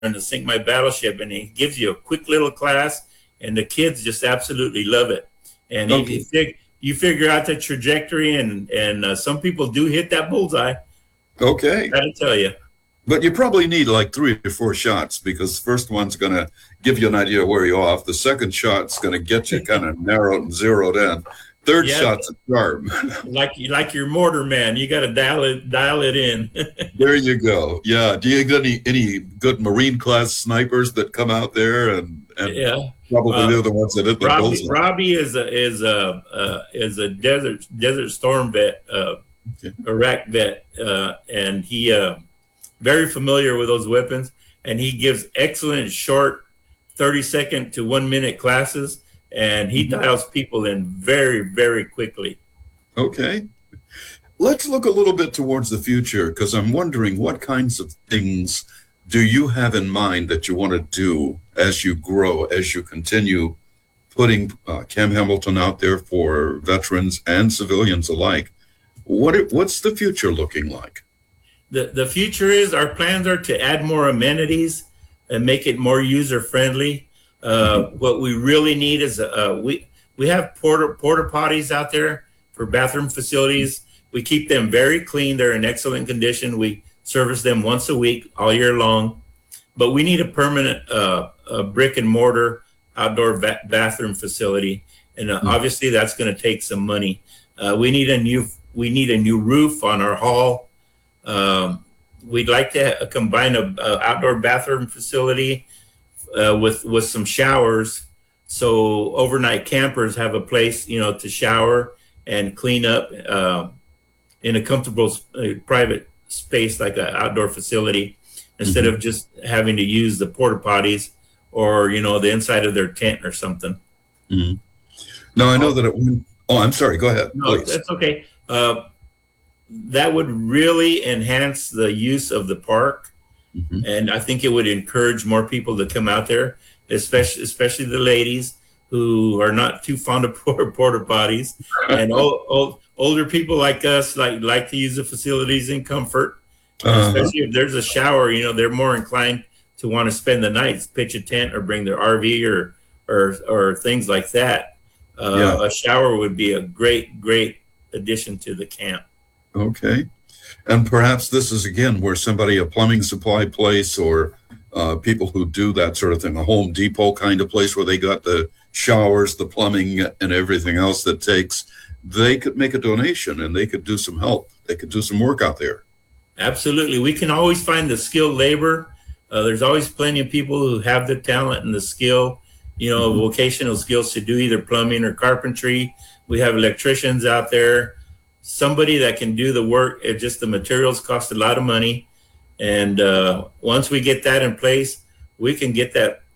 to sink my battleship, and he gives you a quick little class, and the kids just absolutely love it. And Okay. you figure out the trajectory, and some people do hit that bullseye. Okay. Gotta tell you. But you probably need like 3 or 4 shots, because the first one's going to give you an idea where you're off. The second shot's going to get you kind of narrowed and zeroed in. Third Yeah, shot's a charm. like your mortar man, you got to dial it in. There you go. Yeah. Do you get any good Marine class snipers that come out there and Yeah. probably they're the ones that hit the bullseye? Robbie is a desert storm vet, Okay. Iraq vet, and he very familiar with those weapons, and he gives excellent short 30-second to 1-minute classes, and he dials people in very, very quickly. Okay. Let's look a little bit towards the future, because I'm wondering what kinds of things do you have in mind that you want to do as you grow, as you continue putting Camp Hamilton out there for veterans and civilians alike? What's the future looking like? The future is, our plans are to add more amenities and make it more user friendly. What we really need is we have porta potties out there for bathroom facilities. We keep them very clean. They're in excellent condition. We service them once a week all year long. But we need a permanent brick and mortar outdoor bathroom facility, and obviously that's going to take some money. We need a new roof on our hall. We'd like to combine a outdoor bathroom facility with some showers, so overnight campers have a place, to shower and clean up in a comfortable private space, like an outdoor facility, instead of just having to use the porta potties or the inside of their tent or something. Now I know that I'm sorry, go ahead. No, please. that's okay. That would really enhance the use of the park, and I think it would encourage more people to come out there, especially the ladies who are not too fond of porta potties, and older people like us like to use the facilities in comfort. Especially if there's a shower, they're more inclined to want to spend the night, pitch a tent, or bring their RV or things like that. A shower would be a great addition to the camp. Okay. And perhaps this is, again, where a plumbing supply place, or people who do that sort of thing, a Home Depot kind of place where they got the showers, the plumbing, and everything else that takes, they could make a donation and they could do some help. They could do some work out there. Absolutely. We can always find the skilled labor. There's always plenty of people who have the talent and the skill, vocational skills to do either plumbing or carpentry. We have electricians out there. Somebody that can do the work. It just, the materials cost a lot of money, and once we get that in place, we can get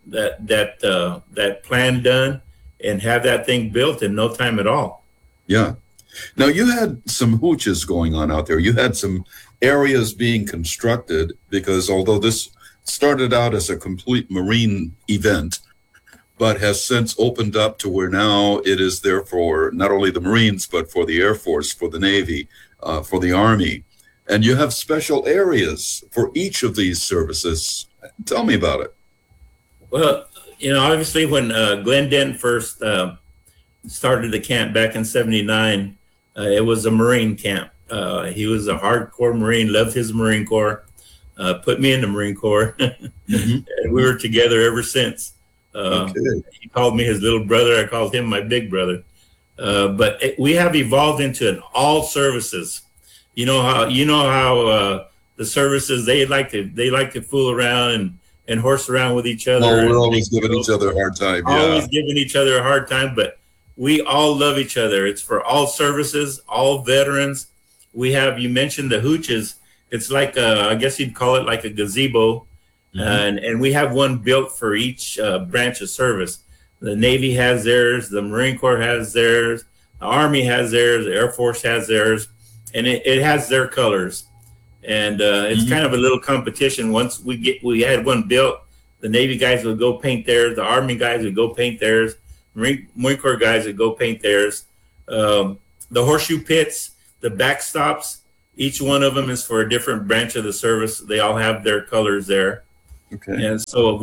that plan done and have that thing built in no time at all. Yeah. Now you had some hooches going on out there. You had some areas being constructed, because although this started out as a complete Marine event, but has since opened up to where now it is there for not only the Marines, but for the Air Force, for the Navy, for the Army. And you have special areas for each of these services. Tell me about it. Well, obviously when Glenn Dent first started the camp back in '79, it was a Marine camp. He was a hardcore Marine, loved his Marine Corps, put me in the Marine Corps, and we were together ever since. He called me his little brother. I called him my big brother. But we have evolved into an all services. You know how the services, they like to fool around and horse around with each other. Oh, we're always giving each other a hard time. Yeah. Always giving each other a hard time, but we all love each other. It's for all services, all veterans. We have, you mentioned the hooches. It's like I guess you'd call it like a gazebo. And we have one built for each branch of service. The Navy has theirs, the Marine Corps has theirs, the Army has theirs, the Air Force has theirs, and it has their colors. And it's kind of a little competition. Once we had one built, the Navy guys would go paint theirs, the Army guys would go paint theirs, Marine Corps guys would go paint theirs. The horseshoe pits, the backstops, each one of them is for a different branch of the service. They all have their colors there. Okay. And so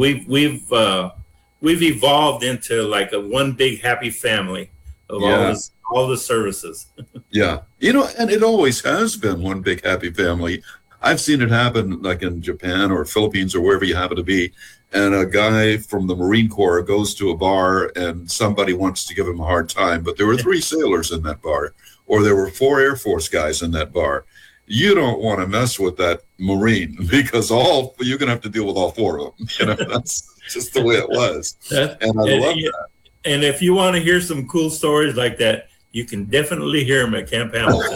we've evolved into like a one big happy family of all the services. Yeah. And it always has been one big happy family. I've seen it happen like in Japan or Philippines or wherever you happen to be. And a guy from the Marine Corps goes to a bar and somebody wants to give him a hard time, but there were 3 sailors in that bar, or there were 4 Air Force guys in that bar. You don't want to mess with that Marine because you're going to have to deal with all 4 of them. That's just the way it was. And I love that. And if you want to hear some cool stories like that, you can definitely hear them at Camp Hamilton.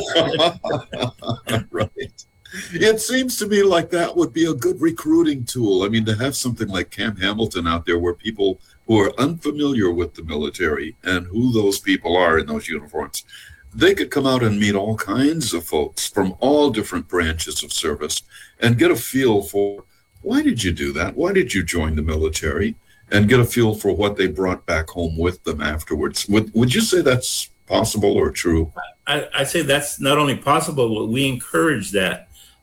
Right. It seems to me like that would be a good recruiting tool. I mean, to have something like Camp Hamilton out there where people who are unfamiliar with the military and who those people are in those uniforms, they could come out and meet all kinds of folks from all different branches of service and get a feel for, why did you do that? Why did you join the military? And get a feel for what they brought back home with them afterwards. Would you say that's possible or true? I say that's not only possible, but we encourage that.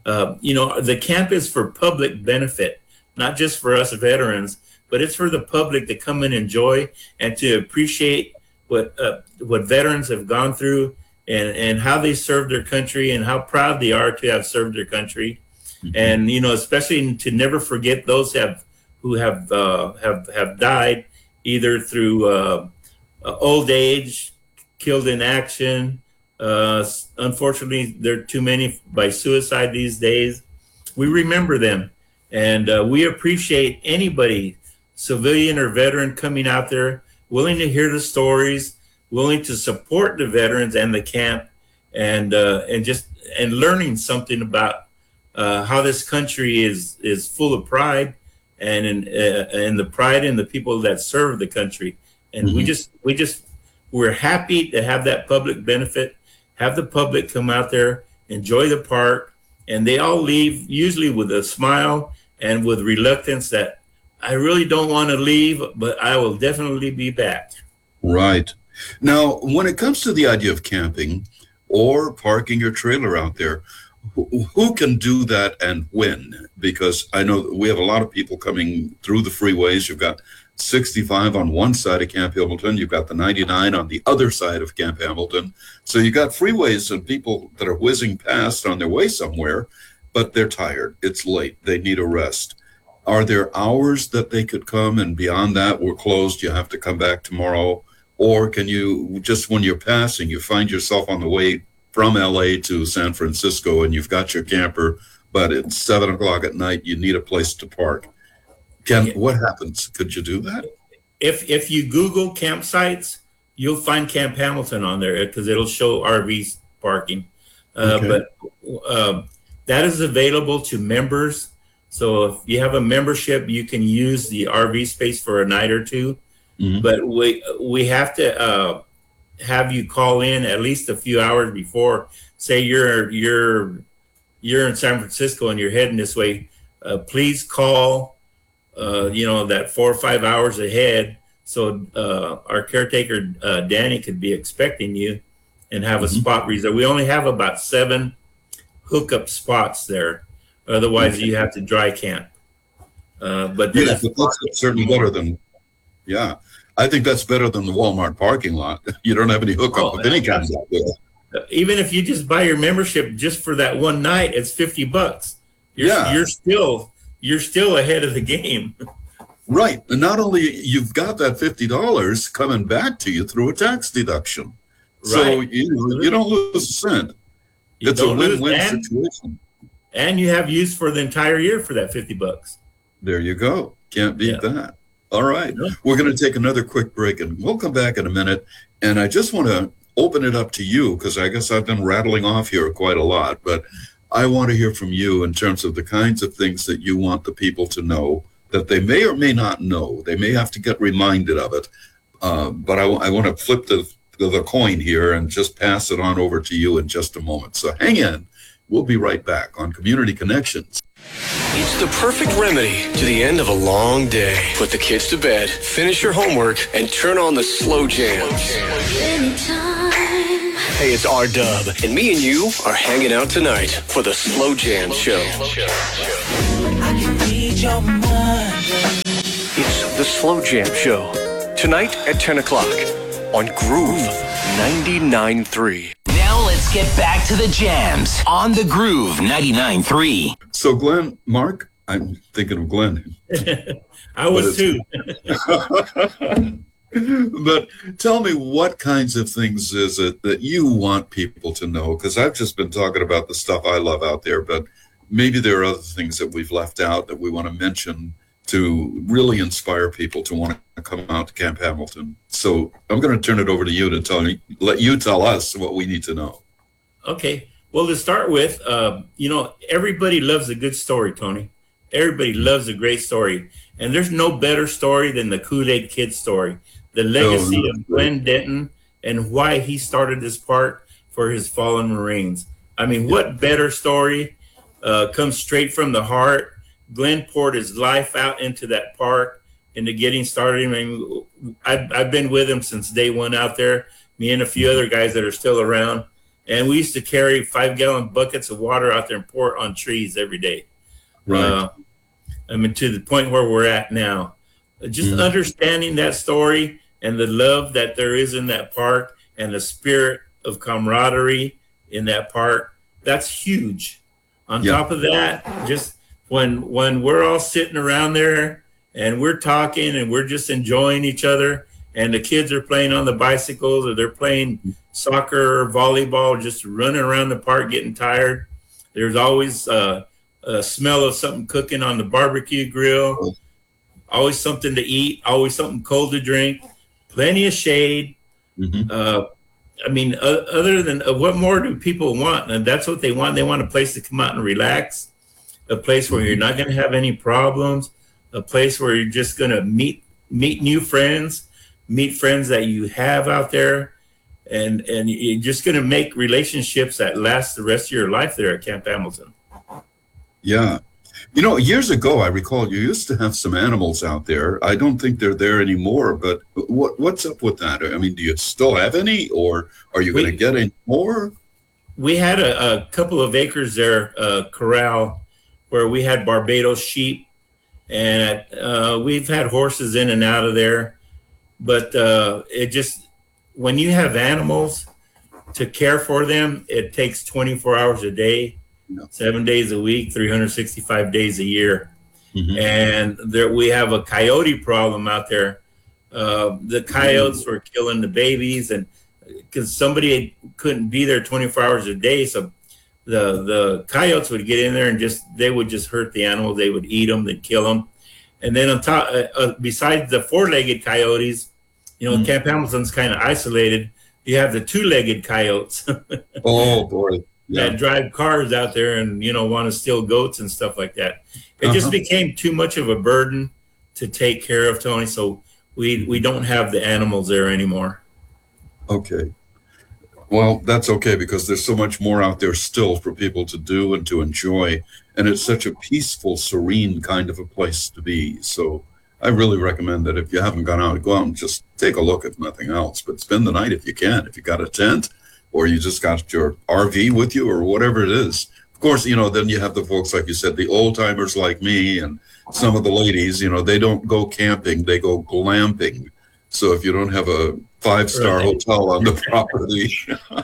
The camp is for public benefit, not just for us veterans, but it's for the public to come and enjoy and to appreciate what veterans have gone through and how they served their country and how proud they are to have served their country. Mm-hmm. And, especially to never forget those who have died either through old age, killed in action. Unfortunately, there are too many by suicide these days. We remember them, and we appreciate anybody, civilian or veteran, coming out there, willing to hear the stories, willing to support the veterans and the camp, and learning something about how this country is full of pride, and the pride in the people that serve the country. And mm-hmm. we're happy to have that public benefit. Have the public come out there, enjoy the park, and they all leave usually with a smile and with reluctance that I really don't want to leave, but I will definitely be back. Right. Now, when it comes to the idea of camping or parking your trailer out there, who can do that and when? Because I know we have a lot of people coming through the freeways. You've got 65 on one side of Camp Hamilton. You've got the 99 on the other side of Camp Hamilton. So you got freeways and people that are whizzing past on their way somewhere, but they're tired. It's late. They need a rest. Are there hours that they could come, and beyond that, we're closed, you have to come back tomorrow? Or can you, just when you're passing, you find yourself on the way from LA to San Francisco and you've got your camper, but it's 7 o'clock at night, you need a place to park. What happens? Could you do that? If you Google campsites, you'll find Camp Hamilton on there because it'll show RV parking. Okay. But that is available to members. So if you have a membership, you can use the RV space for a night or two. Mm-hmm. But we have to have you call in at least a few hours before. Say you're in San Francisco and you're heading this way. Please call. That 4 or 5 hours ahead, so our caretaker Danny could be expecting you and have a mm-hmm. spot reserved. We only have about 7 hookup spots there. Otherwise, you have to dry camp. But that's certainly better than. Yeah, I think that's better than the Walmart parking lot. You don't have any hookup of any kind out there. Even if you just buy your membership just for that one night, it's $50. You're still ahead of the game. Right. And not only you've got that $50 coming back to you through a tax deduction. Right. So you don't lose a cent. It's a win-win situation. And you have use for the entire year for that $50. There you go. Can't beat that. All right. Yeah. We're going to take another quick break and we'll come back in a minute. And I just want to open it up to you because I guess I've been rattling off here quite a lot, but I want to hear from you in terms of the kinds of things that you want the people to know that they may or may not know. They may have to get reminded of it. But I want to flip the coin here and just pass it on over to you in just a moment. So hang in. We'll be right back on Community Connections. It's the perfect remedy to the end of a long day. Put the kids to bed, finish your homework, and turn on the slow jams. Hey, it's R-Dub, and me and you are hanging out tonight for the Slow Jam Show. I can read your mind. The Slow Jam Show. Tonight at 10 o'clock on Groove 99.3. Now let's get back to the jams on the Groove 99.3. So Glenn, Mark, I'm thinking of Glenn. I was too. But tell me, what kinds of things is it that you want people to know? Because I've just been talking about the stuff I love out there, but maybe there are other things that we've left out that we want to mention to really inspire people to want to come out to Camp Hamilton. So I'm going to turn it over to you to let you tell us what we need to know. Okay. Well, to start with, everybody loves a good story, Tony. Everybody loves a great story. And there's no better story than the Kool-Aid Kid story. The legacy of Glenn Denton and why he started this park for his fallen Marines. I mean, what better story comes straight from the heart? Glenn poured his life out into that park, into getting started. I mean, I've been with him since day one out there, me and a few other guys that are still around. And we used to carry 5-gallon buckets of water out there and pour it on trees every day. Right. To the point where we're at now. Just understanding that story and the love that there is in that park and the spirit of camaraderie in that park, that's huge. On top of that, just when we're all sitting around there and we're talking and we're just enjoying each other, and the kids are playing on the bicycles or they're playing soccer or volleyball, just running around the park getting tired. There's always a smell of something cooking on the barbecue grill, always something to eat, always something cold to drink, plenty of shade. Other than what more do people want? And that's what they want. They want a place to come out and relax, a place where you're not going to have any problems, a place where you're just going to meet new friends, meet friends that you have out there, and you're just going to make relationships that last the rest of your life there at Camp Hamilton. Yeah. Years ago, I recall you used to have some animals out there. I don't think they're there anymore, but what's up with that? I mean, do you still have any, or are you going to get any more? We had a couple of acres there, corral, where we had Barbados sheep, and we've had horses in and out of there. But when you have animals, to care for them, it takes 24 hours a day. 7 days a week, 365 days a year. And we have a coyote problem out there. The coyotes were killing the babies, and because somebody couldn't be there 24 hours a day, so the coyotes would get in there and they would just hurt the animals. They would eat them, they'd kill them. And then on top, besides the 4-legged coyotes, Camp Hamilton's kind of isolated. You have the 2-legged coyotes. Oh boy. That drive cars out there and, want to steal goats and stuff like that. It just became too much of a burden to take care of, Tony. So we don't have the animals there anymore. Okay. Well, that's okay, because there's so much more out there still for people to do and to enjoy. And it's such a peaceful, serene kind of a place to be. So I really recommend that if you haven't gone out, go out and just take a look, if nothing else. But spend the night if you can. If you got a tent, or you just got your RV with you, or whatever it is. Of course, then you have the folks, like you said, the old timers like me and some of the ladies, they don't go camping, they go glamping. So if you don't have a 5-star hotel on the property,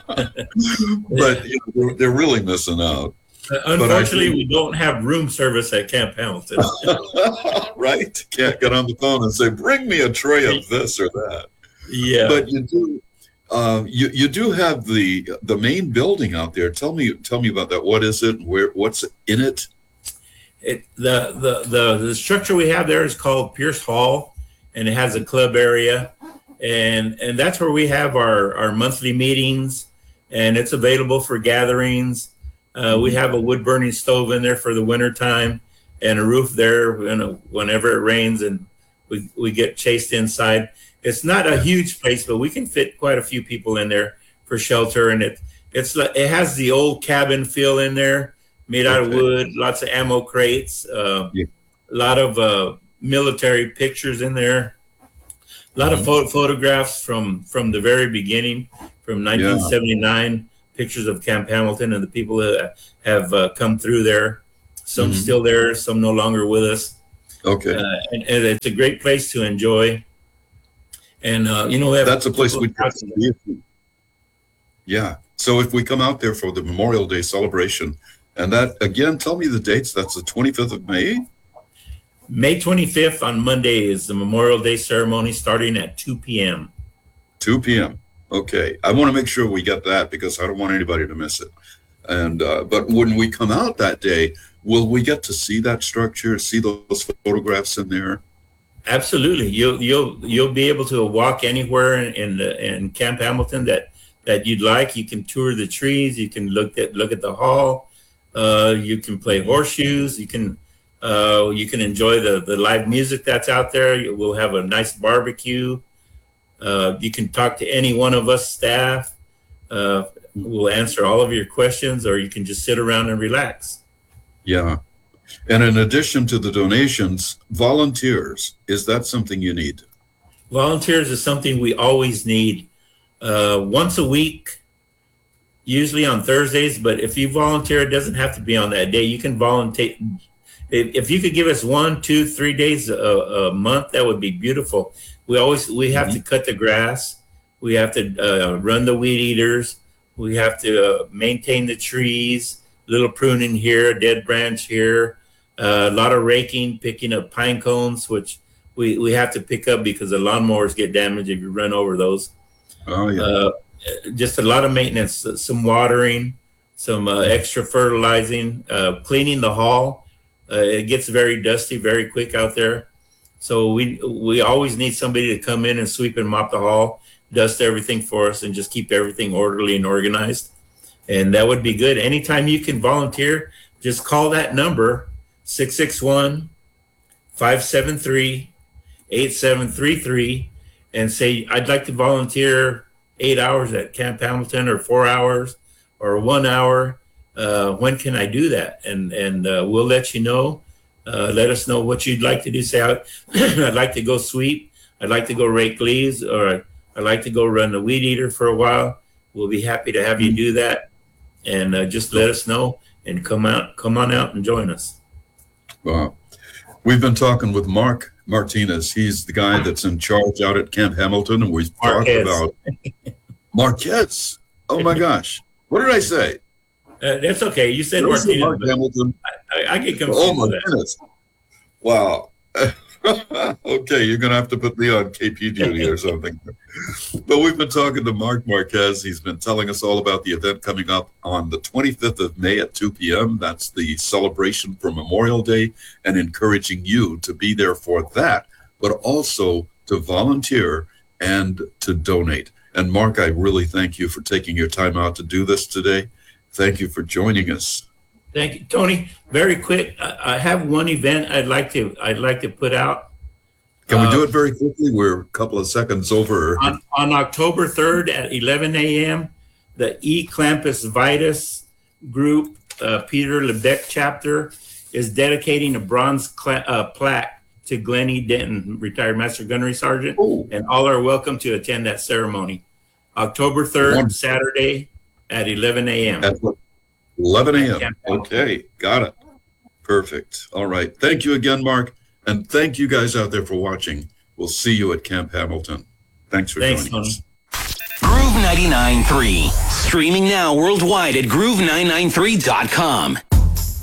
but they're really missing out. Unfortunately, we don't have room service at Camp Hamilton. Right? Can't get on the phone and say, bring me a tray of this or that. Yeah. But you do. You do have the main building out there. Tell me about that. What is it? What's in it? The structure we have there is called Pierce Hall, and it has a club area, and that's where we have our monthly meetings, and it's available for gatherings. We have a wood burning stove in there for the winter time, and a roof there whenever it rains, and we get chased inside. It's not a huge place, but we can fit quite a few people in there for shelter. And it has the old cabin feel in there, made out of wood, lots of ammo crates, a lot of military pictures in there, a lot of photographs from the very beginning, from 1979, pictures of Camp Hamilton and the people that have come through there. Some still there, some no longer with us. Okay. And it's a great place to enjoy. And, we have That's a place we'd have to be. Yeah. So if we come out there for the Memorial Day celebration, and that, again, tell me the dates. That's the 25th of May? May 25th on Monday is the Memorial Day ceremony starting at 2 p.m. 2 p.m. Okay. I want to make sure we get that because I don't want anybody to miss it. And but when we come out that day, will we get to see that structure, see those photographs in there? Absolutely. You'll be able to walk anywhere in Camp Hamilton that you'd like. You can tour the trees. You can look at the hall. You can play horseshoes. You can enjoy the live music that's out there. We'll have a nice barbecue. You can talk to any one of us staff. We'll answer all of your questions, or you can just sit around and relax. Yeah. And in addition to the donations, volunteers, is that something you need? Volunteers is something we always need. Once a week, usually on Thursdays, but if you volunteer, it doesn't have to be on that day. You can volunteer. If you could give us 1, 2, 3 days a month, that would be beautiful. We have to cut the grass. We have to run the weed eaters. We have to maintain the trees, little pruning here, a dead branch here, a lot of raking, picking up pine cones, which we have to pick up because the lawnmowers get damaged if you run over those. Oh, yeah. Just a lot of maintenance, some watering, some extra fertilizing, cleaning the hall. It gets very dusty very quick out there. So we always need somebody to come in and sweep and mop the hall, dust everything for us, and just keep everything orderly and organized. And that would be good. Anytime you can volunteer, just call that number, 661-573-8733, and say, I'd like to volunteer 8 hours at Camp Hamilton, or 4 hours, or 1 hour. When can I do that? And we'll let you know. Let us know what you'd like to do. Say, I'd like to go sweep. I'd like to go rake leaves, or I'd like to go run the weed eater for a while. We'll be happy to have you do that. And just let us know and come on out and join us. Wow. We've been talking with Mark Martinez. He's the guy that's in charge out at Camp Hamilton. And we've talked about Marquez. Oh my gosh. What did I say? That's okay. You said Martinez. Mark Hamilton. I get confused. Oh my goodness. Wow. Okay, you're going to have to put me on KP duty or something. But we've been talking to Mark Marquez. He's been telling us all about the event coming up on the 25th of May at 2 p.m. That's the celebration for Memorial Day, and encouraging you to be there for that, but also to volunteer and to donate. And Mark, I really thank you for taking your time out to do this today. Thank you for joining us. Thank you, Tony. Very quick, I have one event I'd like to put out. Can we do it very quickly? We're a couple of seconds over. On October 3rd at 11 a.m., the E. Clampus Vitus group, Peter Lebec chapter, is dedicating a bronze plaque to Glenn E. Denton, retired Master Gunnery Sergeant, and all are welcome to attend that ceremony. October 3rd, Saturday at 11 a.m. At 11 a.m. Okay, got it. Perfect. All right. Thank you again, Mark. And thank you guys out there for watching. We'll see you at Camp Hamilton. Thanks for joining us. Groove 99.3. Streaming now worldwide at groove993.com.